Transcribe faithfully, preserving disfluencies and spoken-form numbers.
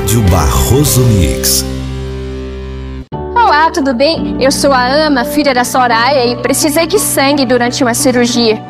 Rádio Barroso Mix. Olá, tudo bem? Eu sou a Ama, filha da Soraya, e precisei de sangue durante uma cirurgia.